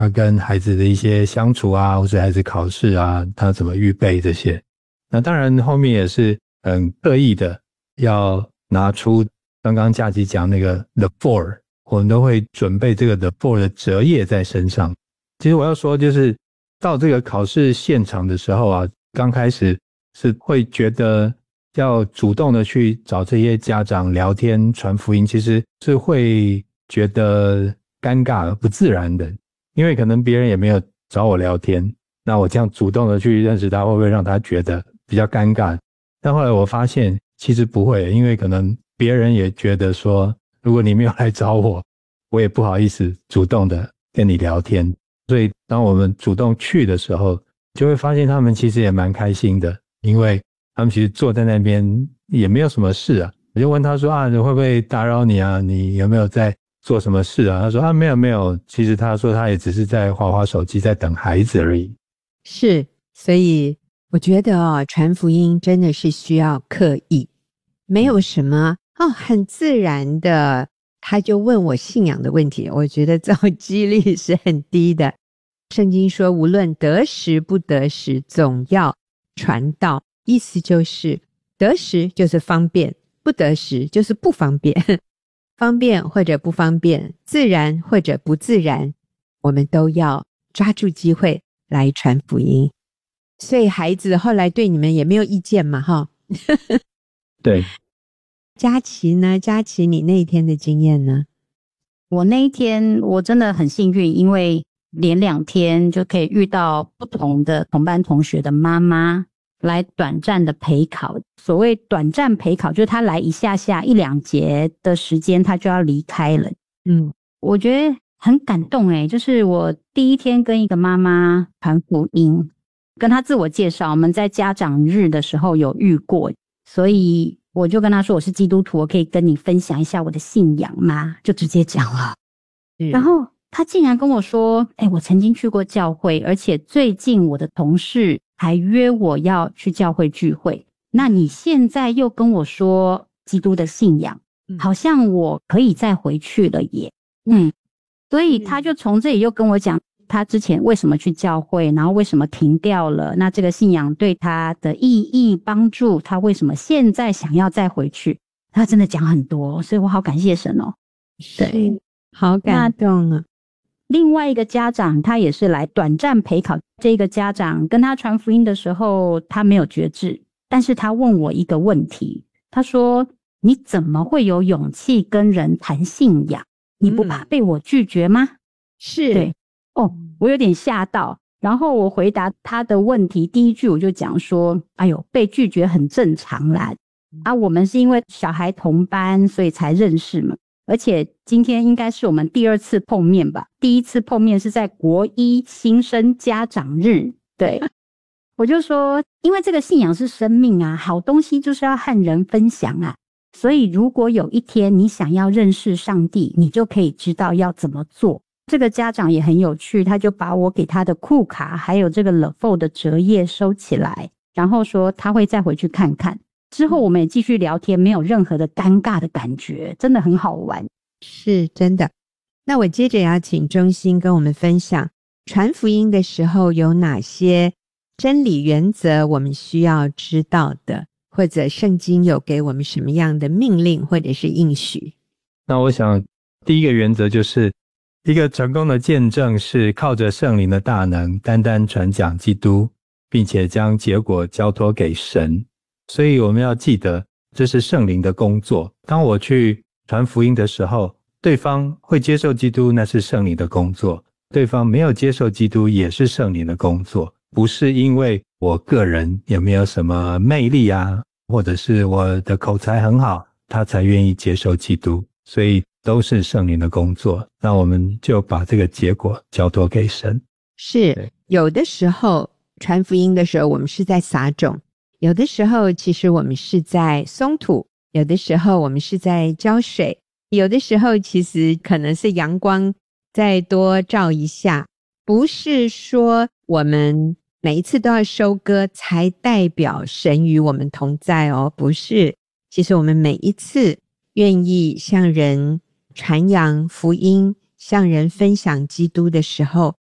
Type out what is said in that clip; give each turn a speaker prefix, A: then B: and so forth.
A: 他跟孩子的一些相处啊，或者孩子考试啊，他怎么预备这些。那当然后面也是很刻意的要拿出刚刚佳琪讲那个 The Four， 我们都会准备这个 The Four 的折页在身上。其实我要说就是到这个考试现场的时候啊，刚开始是会觉得要主动的去找这些家长聊天传福音，其实是会觉得尴尬不自然的，因为可能别人也没有找我聊天，那我这样主动的去认识他，会不会让他觉得比较尴尬？但后来我发现其实不会，因为可能别人也觉得说，如果你没有来找我，我也不好意思主动的跟你聊天。所以当我们主动去的时候，就会发现他们其实也蛮开心的，因为他们其实坐在那边也没有什么事啊。我就问他说啊，你会不会打扰你啊？你有没有在做什么事啊？他说啊，没有没有，其实他说他也只是在滑滑手机，在等孩子而已。
B: 是，所以我觉得传福音真的是需要刻意，没有什么很自然的他就问我信仰的问题，我觉得这种几率是很低的。圣经说无论得时不得时，总要传道，意思就是得时就是方便，不得时就是不方便，方便或者不方便，自然或者不自然，我们都要抓住机会来传福音。所以孩子后来对你们也没有意见嘛齁
A: 对。
B: 佳琪呢？佳琪你那一天的经验呢？
C: 我那一天我真的很幸运，因为连2天就可以遇到不同的同班同学的妈妈来短暂的陪考。所谓短暂陪考，就是他来一下下1-2节的时间他就要离开了。我觉得很感动就是我第一天跟一个妈妈传福音，跟她自我介绍，我们在家长日的时候有遇过，所以我就跟她说我是基督徒，我可以跟你分享一下我的信仰吗？就直接讲了。然后她竟然跟我说我曾经去过教会，而且最近我的同事还约我要去教会聚会，那你现在又跟我说基督的信仰，好像我可以再回去了耶。所以他就从这里又跟我讲他之前为什么去教会，然后为什么停掉了，那这个信仰对他的意义帮助，他为什么现在想要再回去，他真的讲很多，所以我好感谢神哦。对，
B: 好感动啊。
C: 另外一个家长他也是来短暂陪考，这个家长跟他传福音的时候他没有觉知，但是他问我一个问题，他说你怎么会有勇气跟人谈信仰？你不怕被我拒绝吗？
B: 是。
C: 对我有点吓到，然后我回答他的问题，第一句我就讲说哎呦，被拒绝很正常啦，我们是因为小孩同班所以才认识嘛，而且今天应该是我们第2次碰面吧，第1次碰面是在国1新生家长日。对我就说因为这个信仰是生命啊，好东西就是要和人分享啊，所以如果有一天你想要认识上帝，你就可以知道要怎么做。这个家长也很有趣，他就把我给他的库卡还有这个 The Fold 的折页收起来，然后说他会再回去看看。之后我们也继续聊天，没有任何的尴尬的感觉，真的很好玩。
B: 是真的。那我接着要请中心跟我们分享传福音的时候有哪些真理原则我们需要知道的，或者圣经有给我们什么样的命令或者是应许。
A: 那我想第一个原则就是一个成功的见证是靠着圣灵的大能单单传讲基督，并且将结果交托给神。所以我们要记得这是圣灵的工作。当我去传福音的时候，对方会接受基督，那是圣灵的工作，对方没有接受基督也是圣灵的工作，不是因为我个人有没有什么魅力啊，或者是我的口才很好，他才愿意接受基督，所以都是圣灵的工作。那我们就把这个结果交托给神。
B: 是，有的时候传福音的时候我们是在撒种，有的时候其实我们是在松土，有的时候我们是在浇水，有的时候其实可能是阳光再多照一下，不是说我们每一次都要收割才代表神与我们同在哦，不是。其实我们每一次愿意向人传扬福音，向人分享基督的时候，